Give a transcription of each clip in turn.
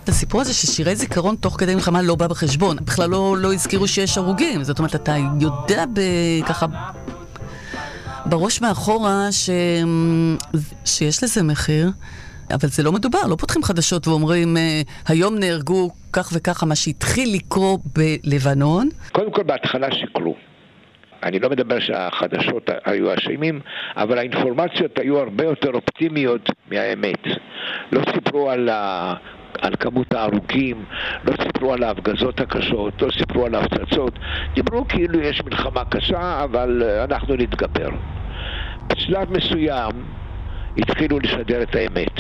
הסיפור הזה ששירי זיכרון תוך כדי מלחמה לא בא בחשבון. בכלל לא הזכירו שיש הרוגים. זאת אומרת, אתה יודע ככה בראש מאחורה שיש לזה מחיר, אבל זה לא מדובר. לא פותחים חדשות ואומרים, היום נהרגו כך וככה, מה שהתחיל לקרוא בלבנון. קודם כל בהתחלה שיקרו. אני לא מדבר שהחדשות היו אשמים, אבל האינפורמציות היו הרבה יותר אופטימיות מהאמת. לא סיפרו על כמות ההרוגים, לא סיפרו על ההפגזות הקשות, לא סיפרו על ההפצצות. דיברו כאילו יש מלחמה קשה, אבל אנחנו נתגבר. בשלב מסוים התחילו לשדר את האמת.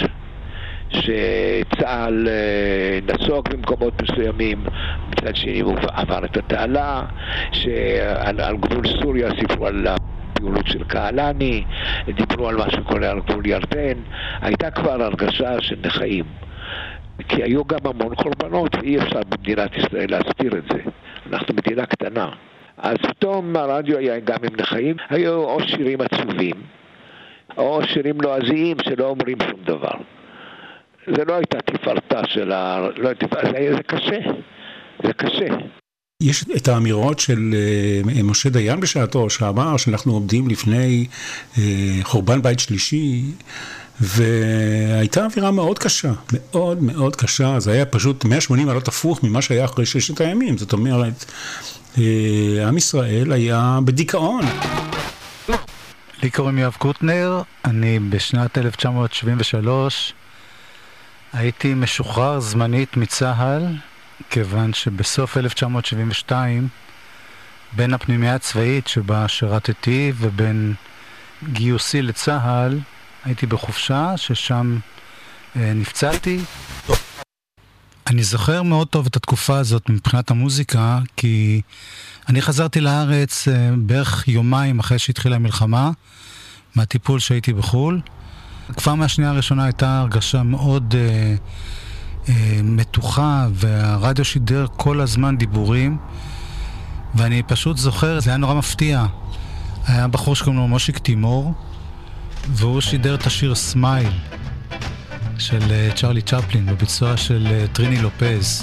שצה"ל נסוג במקומות מסוימים, מצד שני הוא עבר את התעלה, שעל גבול סוריה סיפרו על הפעולות של קהלני, דיברו על מה שקורה על גבול ירדן. הייתה כבר הרגשה של נחיים, כי היו גם המון קורבנות ואי אפשר במדינת ישראל להסתיר את זה. אנחנו מדינה קטנה. אז פתאום הרדיו היה גם עם נחיים, היו או שירים עצובים או שירים לועזיים שלא אומרים שום דבר. זה לא הייתה תפארתה של זה קשה, זה קשה. יש את האמירות של משה דיין בשעתו, שאמר שאנחנו עומדים לפני חורבן בית שלישי, והייתה אווירה מאוד קשה, מאוד מאוד קשה. זה היה פשוט 180 מעלות הפוך ממה שהיה אחרי ששת הימים. זאת אומרת, עם ישראל היה בדיכאון. לי קוראים יואב קוטנר, אני בשנת 1973 הייתי משוחרר זמנית מצה"ל, כיוון שבסוף 1972, בין הפנימייה הצבאית שבה שירתתי ובין גיוסי לצה"ל, הייתי בחופשה ששם נפצעתי. אני זוכר מאוד טוב את התקופה הזאת מבחינת המוזיקה, כי אני חזרתי לארץ בערך יומיים אחרי שהתחילה המלחמה, מהטיפול שהייתי בחול. כבר מהשנייה הראשונה הייתה הרגשה מאוד מתוחה, והרדיו שידר כל הזמן דיבורים, ואני פשוט זוכר, זה היה נורא מפתיע. היה בחור שקוראים לו מושיק תימור, והוא שידר את השיר סמייל של צ'רלי צ'פלין בביצוע של טריני לופז.